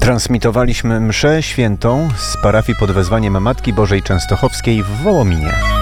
Transmitowaliśmy mszę świętą z parafii pod wezwaniem Matki Bożej Częstochowskiej w Wołominie.